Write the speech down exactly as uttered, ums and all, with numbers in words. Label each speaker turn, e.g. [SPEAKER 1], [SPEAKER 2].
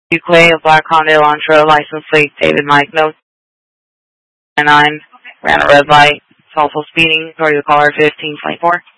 [SPEAKER 1] Clay, a black Honda Elantra, license plate David Mike, no nine, ran a red light, it's also speeding, authority to caller fifteen twenty-four.